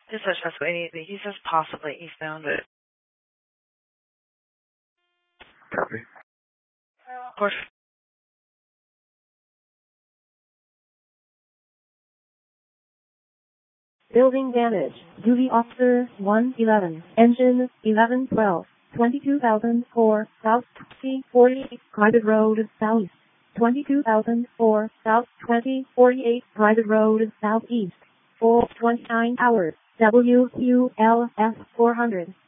Dispatch Pasco 88, he says possibly eastbound, but... Copy. Of course. Building damage. Duty officer 111. Engine 1112. 22,004 South C48 Private Road Southeast. 22,004 South 2048 Private Road Southeast. 429 hours. WQLS 400.